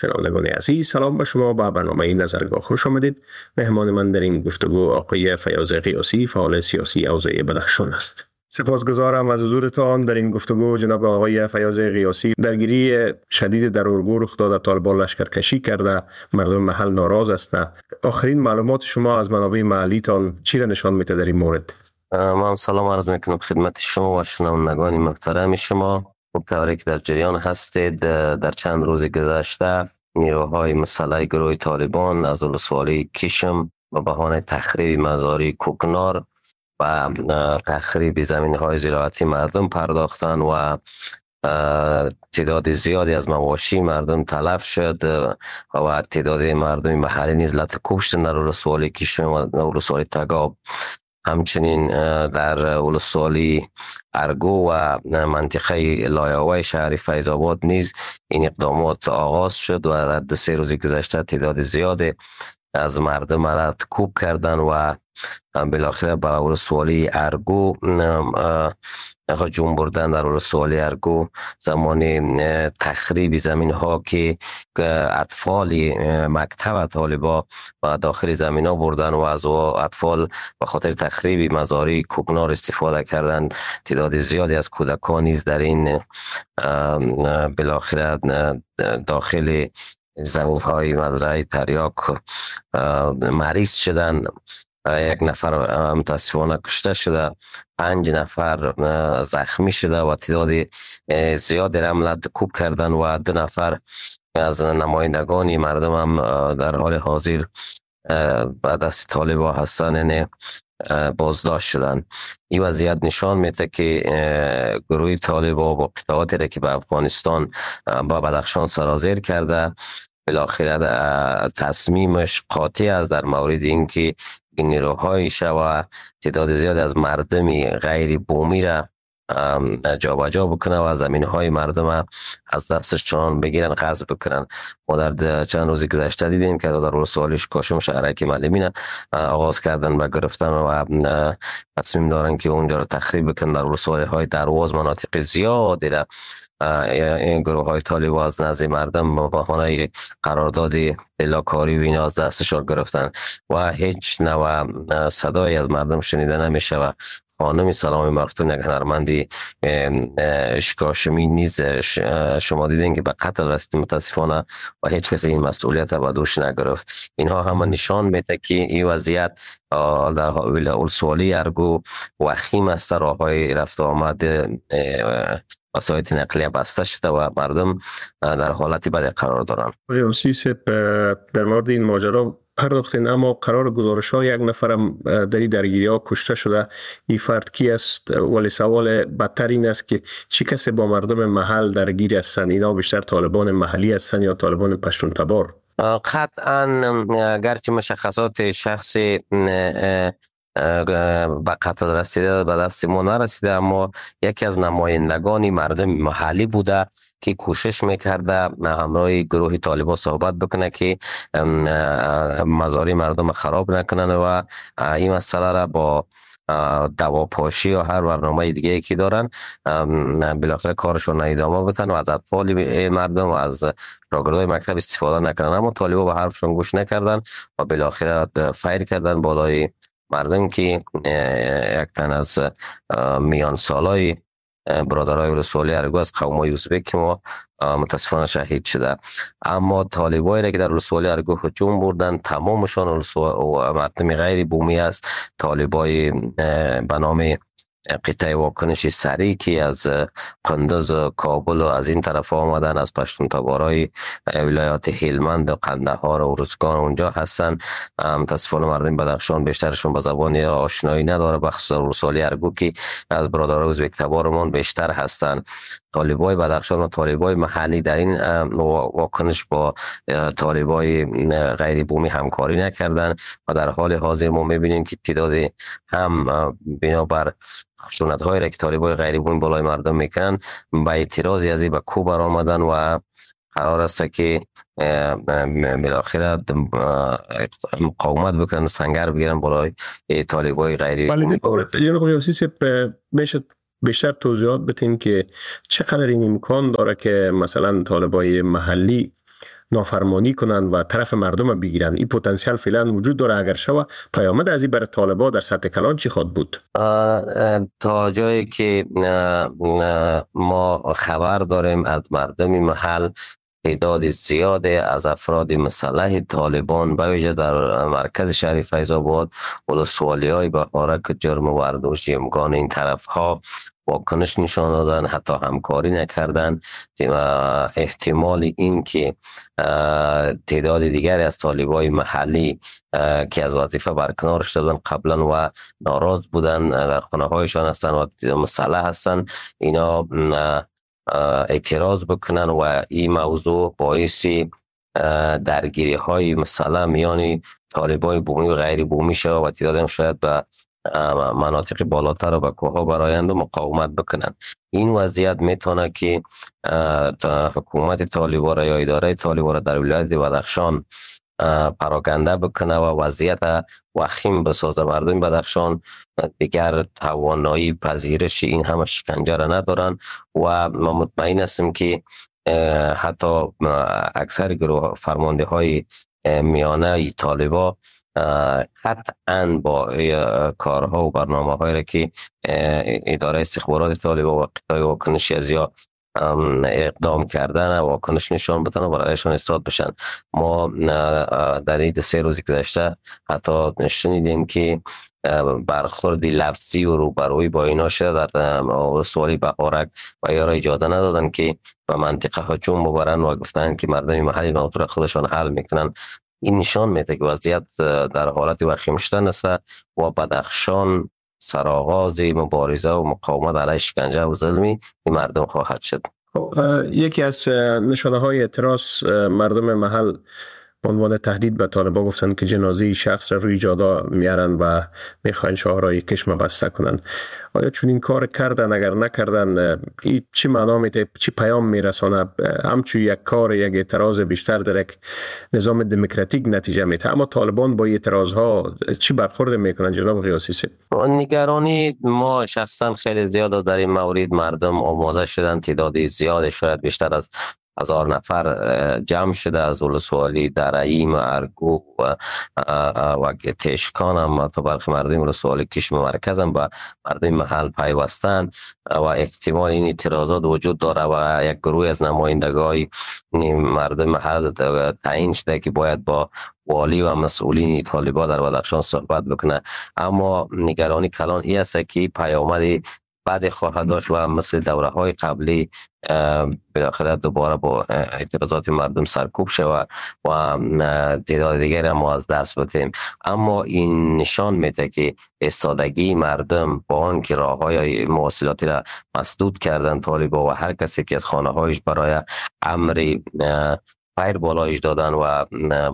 شنوندگان عزیز، سلام به شما. با برنامه نظرگاه خوش آمدید. مهمان من در این گفتگو آقای فیاض قیاسی، فعال سیاسی حوزه بدخشان است. سپاسگزارم از حضورتان در این گفتگو. جناب آقای فیاض قیاسی، درگیری شدید در اورگو رخ داده، طالبان لشکرکشی کرده، مردم محل ناراض هستند. آخرین معلومات شما از منابع محلی تان چی را نشان میده در این مورد؟ من سلام عرض میکنم خدمت شما و شنوندگان محترم شما. طوری که در جریان هستید، در چند روز گذشته نیروهای مسلح گروه طالبان از ولسوالی کشم به بهانه تخریب مزاری کوکنار و تخریب زمین‌های زراعتی مردم پرداختن و تعداد زیادی از مواشی مردم تلف شد و تعداد مردم محلی نیز لطف کشتن در ولسوالی کشم و ولسوالی تگاب. همچنین در ولسوالی ارگو و منطقه لایاوی شهر فیض آباد نیز این اقدامات آغاز شد و در 3 روز گذشته تعداد زیادی از مردم را کوب کردن و بالاخره به ولسوالی ارگو هجوم بردن. در ولسوالی ارگو زمان تخریب زمین ها که اطفال مکتب طالبا و داخل زمین ها بردن و از اطفال به خاطر تخریب مزاری کوکنار استفاده کردن. تعداد زیادی از کودکان نیز در این بالاخره داخل زمین های مزرعه تریاک مریض شدن. 1 نفر متاسفانه کشته شده، 5 نفر زخمی شده و تعداد زیادی را کوب کردن و 2 نفر از نمایندگان مردم هم در حال حاضر به دست طالبان هستن، یعنی بازداشت شدن. این وضعیت نشان میده که گروه طالبان با قطعاتی را که به افغانستان با بدخشان سرازیر کرده بالاخره تصمیمش قاطع است در مورد اینکه این نیروهایش و تعداد زیاد از مردم غیر بومی را جابجا بکنه و زمین های مردم از دستش چنان بگیرن، غصب بکنن. ما در چند روزی گذشته دیدیم که در ولسوالی کاشم شهرک معلمین آغاز کردن به گرفتن و تصمیم دارن که اونجا را تخریب بکنن. در ولسوالی های درواز مناطق زیادی را این گروه های طالب از نزد مردم با بهانه قرارداد الاکاری و اینا از دستشان گرفتن و هیچ نوع صدایی از مردم شنیده نمیشه و خانم سلام مفتون یک هنرمندی شکاشمی نیز شما دیدین که به قتل رسید متاسفانه و هیچ کسی این مسئولیت به دوش نگرفت. اینها همه نشان میده که این وضعیت در ولسوالی ارگو وخیم است. راههای رفت و آمد وسایل نقلیه بسته شده و مردم در حالتی بدی قرار دارن. در مورد این ماجرا پرداختین، اما قرار گزارش ها 1 نفرم در این درگیری ها کشته شده. این فرد کی است؟ ولی سوال بدتر این است که چی کسی با مردم محل درگیر هستند؟ اینا بیشتر طالبان محلی هستند یا طالبان پشتون تبار؟ قطعا گرچه مشخصات شخصی به قتل رسیده به دست ما نرسیده، اما یکی از نمایندگان مردم محلی بوده که کوشش میکرده همراه گروه طالبان صحبت بکنه که مزاری مردم خراب نکنن و این مسئله را با دواپاشی و هر برنامه دیگه که دارن بالاخره کارشون ادامه بدن و از اطفال مردم و از شاگردای مکتب استفاده نکنن. اما طالبان به حرفشون گوش نکردن و بالاخره فایر کردن بالای مردم که یک تن از میان سالای برادرای ولسوالی ارگو از قوم یوزبک که ما متاسفانه شهید شده. اما طالبایی را که در ولسوالی ارگو هجوم بردن تمامشان مردم غیر بومی است. طالبای به نام قطعه واکنشی سریع که از قندوز و کابل و از این طرف آمدن، از پشتون تبارای ولایات هلمند و قندهار و ارزگان اونجا هستن. متاسفانه مردم بدخشان بیشترشون به زبان آشنایی نداره، بخصوص ولسوالی ارگو که از برادرای ازبک تبارمون بیشتر هستن. طالبای بدخشان و طالبای محلی در این واکنش با طالبای غیر بومی همکاری نکردن و در حال حاضر ما میبینیم که تعداد هم بنابر خشونت‌هایی را که طالبای غیر بومی بالای مردم میکنن به اعتراضی از این به کو برآمدن و قرار است که بالاخره مقاومت بکنن، سنگر بگیرن بالای طالبای غیر بومی. جناب قیاسی، میشه بیشتر توضیحات بدین که چقدر این امکان داره که مثلا طالبای محلی نافرمانی کنند و طرف مردم بگیرند. این پتانسیل فعلا وجود داره. اگر شود پیامد از این برای طالبان در سطح کلان چی خواهد بود؟ تا جایی که ما خبر داریم از مردم محل، تعداد زیاده از افراد مسلح طالبان به ویژه در مرکز شهر فیض آباد ولسوالی‌های بهارک جرم وردوشی امکان این طرف ها واکنش نشان دادن، حتی همکاری نکردن. احتمال این که تعداد دیگری از طالبای محلی که از وظیفه برکنار شدن قبلا و ناراض بودن در خانه هایشان هستن و مسلح هستن، اینا اعتراض بکنن و این موضوع باعث درگیری های مثلا میان طالبای بومی و غیر بومی شود و تعداد شاید به مناطق بالاتر و به کوه برایند و مقاومت بکنن. این وضعیت میتونه که حکومت طالبان را یا اداره طالبان را در ولایت بدخشان پراکنده بکنه و وضعیت وخیم بسازه. مردم بدخشان دیگر توانایی پذیرش این همه شکنجه را ندارن و ما مطمئن هستیم که حتی اکثر گروه فرمانده های میانه طالبان قطعاً با کارها و برنامه هایی را که اداره استخبارات طالبان و قطعه واکنشی از یا اقدام کردن و واکنش نشان بدن و برایشان استاد بشن. ما در این 3 روزی گذشته حتی شنیدیم که برخوردی لفظی و روبرویی با اینا شده در سوالی بهارک و یا را اجازه ندادن که به منطقه هجوم ببرن و گفتن که مردم محلی موضوع خودشان حل میکنن. این نشان میده که وضعیت در حالت وخیم شدن است و بدخشان سرآغاز مبارزه و مقاومت علیه شکنجه و ظلمی این مردم خواهد شد. یکی از نشانه های اعتراض مردم محل به عنوان تهدید به طالبان گفتن که جنازه شخص را روی جادا میارن و میخواین شاهرای کشم بسته کنن. آیا چون این کار کردن؟ اگر نکردن این چی معنا میده؟ چی پیام میرسانه؟ همچون یک کار، یک اعتراض بیشتر در یک نظام دموکراتیک نتیجه میده. اما طالبان با اعتراض ها چی برخورد میکنن جناب قیاسی صاحب؟ نگرانی ما شخصا خیلی زیاد در این مورد. مردم آماده شدن، تعداد زیاد شاید بیشتر از 1000 نفر جمع شده از ولسوالی درعیم، ارگو و تشکان هم تا برخی مردم ولسوالی کشم مرکز هم به مردم محل پیوستن و احتمال این اعتراضات وجود داره و یک گروه از نمایندگان مردم محل تعیین شده که باید با والی و مسئولین طالبان در بدخشان صحبت بکنه. اما نگرانی کلان این است که پیامد بعد خواهد داشت و مثل دوره های قبلی بالاخره دوباره با اعتراضات مردم سرکوب شود و تعداد دیگری ما از دست بدیم. اما این نشان میده که استادگی مردم با آن که راههای مواصلاتی را مسدود کردن طالبان و هر کسی که از خانه هایش برای امر پیر بالایش دادن و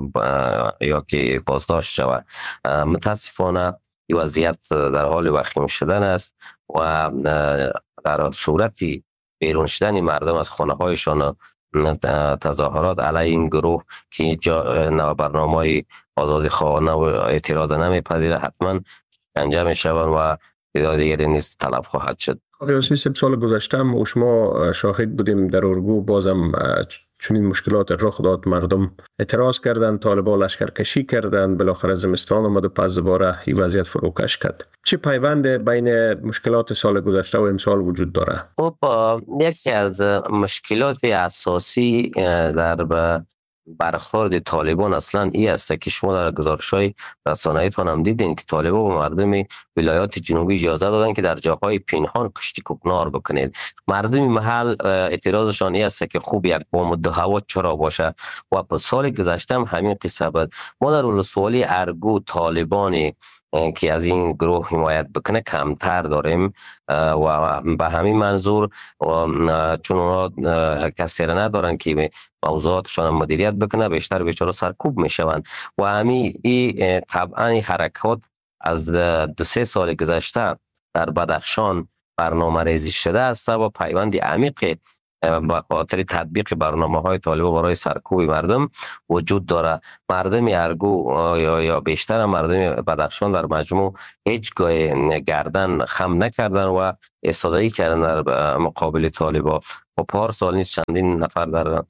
یا که بازداشت شود. متاسفانه این وضعیت در حال وخیم شدن است و در صورتی بیرون شدن مردم از خانه هایشان تظاهرات علیه این گروه که برنامه آزادی خواهانه و اعتراض نمیپذیره حتما شکنجه میشوند و تعداد دیگری نیز تلف خواهد شد. قیاسی صاحب، سال گذشته و شما شاهد بودیم در ارگو بازم چون این مشکلات رخ داد، مردم اعتراض کردن، طالبان لشکرکشی کردن، بالاخره زمستان آمد و پس دوباره این وضعیت فروکش کرد. چه پیوند بین مشکلات سال گذشته و امسال وجود داره؟ خب یکی از مشکلات اساسی در برخورد طالبان اصلا این است که شما در گزارش‌های رسانه‌ایتان هم دیدین که طالبان و مردم ولایات جنوبی اجازه دادن که در جاهای پنهان کشتی کوکنار بکنید. مردم محل اعتراضشان این است که خوب یک بام دو هوا چرا باشه و په سال گذشته هم همین قصه بود. ما در ولسوالی ارگو طالبان که از این گروه حمایت بکنه کمتر داریم و به همین منظور چون اونا کسی را ندارن که موضوعاتشان مدیریت بکنه، بیشتر سرکوب میشوند و همین طبعا این حرکات از 2-3 سال گذشته در بدخشان برنامه ریزی شده است و پیوند عمیق با خاطر تطبیق برنامه‌های طالبان برای سرکوب مردم وجود داره. مردم ارگو یا بیشتر مردم بدخشان در مجموع هیچ گاه گردن خم نکردن و استادایی کردن در مقابل طالبان. و پارسال نیست چندین نفر در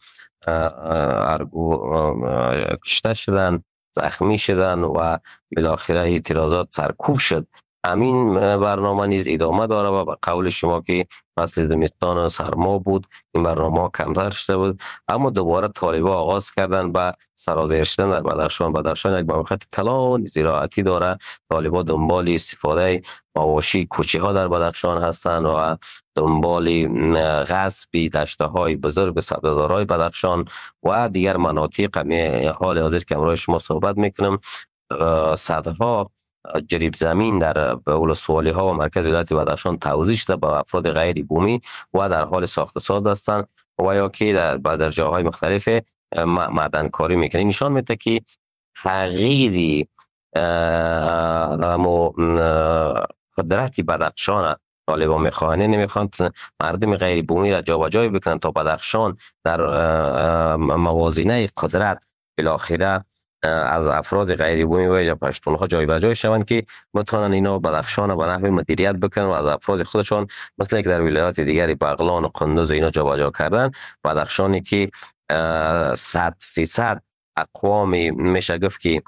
ارگو کشته شدن، زخمی شدن و بالاخره اعتراضات سرکوب شد. همین برنامه نیز ادامه داره و به قول شما که فصل زمستان سرما بود، این برنامه کمتر شده بود، اما دوباره طالبان آغاز کردن به سرازیر شدن در بدخشان. بدخشان یک موقعیت کلان زراعتی داره. طالبان دنبال استفاده مواشی کوچه ها در بدخشان هستند و دنبال غصب دشته های بزرگ سبززارهای بدخشان و دیگر مناطق. حال حاضر که امروز شما صحبت میکنم صدها جریب زمین در ولسوالی ها و مرکز ولایت بدخشان توزیع شده به افراد غیر بومی و در حال ساخت و ساز هستند و یا که در جاهای مختلف معدن کاری میکنه. نشان میده که تغییری قدرتی بدخشان طالبان میخوان، نمیخوان مردم غیر بومی را جابجا بکنن تا بدخشان در موازنه قدرت بالاخره از افراد غیر بومی و یا پشتونها جای به جای شوند که بتوانند اینا بدخشان به نحو مدیریت بکنن و از افراد خودشان مثل که در ولایات دیگری بغلان و قندوز اینا جابجا کردن. بدخشانی که 100% اقوام میشه گفت که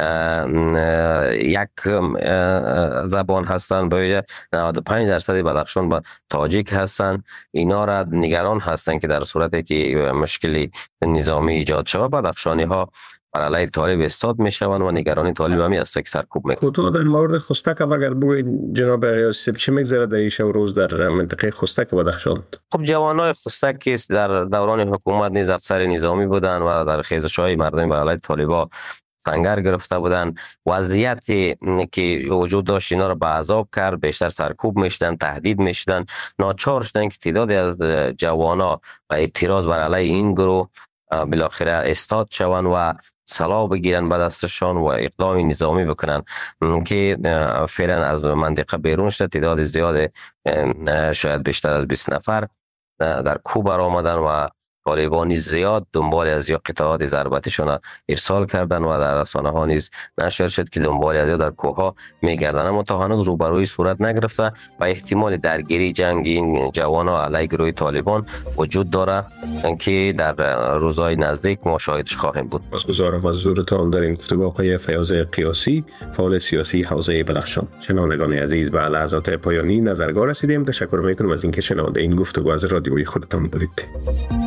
یک زبان هستند، باید 95% بدخشان با تاجیک هستند. اینا را نگران هستند که در صورتی که مشکلی نظامی ایجاد شود بدخشانی ها بر علیه طالب استاد میشوند و نگرانی طالب همی است که سرکوب میکنند. تو در مورد خستک اگر بگوید جناب یوسف چه میگذره در این شب روز در منطقه خستک بدخشان؟ خب جوانای خستک که در دوران حکومت نیز افسر نظامی بودند و در خیزش‌های مردم بر علیه طالبان سنگر گرفته بودند. وضعیتی که وجود داشت اینا را به عذاب کرد، بیشتر سرکوب میشدن، تهدید میشدن، ناچار شدن که تعدادی از جوانا و اعتراض بر علیه این گروه بالاخره استاد شوند و سلاح بگیرن به دستشان و اقدام نظامی بکنن که فعلا از منطقه بیرون شده. تعداد زیاد شاید بیشتر از 20 نفر در کوه برآمدن و طالبان زیاد دنبال از یا قطعات ضربتشون ارسال کردن و در رسانه ها نیز نشر شد که دنبال از یا در کوه ها میگردن، اما تا هنوز روبروی صورت نگرفته و احتمال درگیری جنگ این جوانا علیه گروه طالبان وجود داره که در روزهای نزدیک ما شاهدش خواهیم بود. سپاسگزارم از حضورتان در این گفتگو آقای فیاض قیاسی، فعال سیاسی حوزه بدخشان. شنوندگان عزیز، به لحظات پایانی نظرگاه رسیدیم. تشکر میکنم از اینکه شنونده این گفتگو از رادیوی خودتان بودید.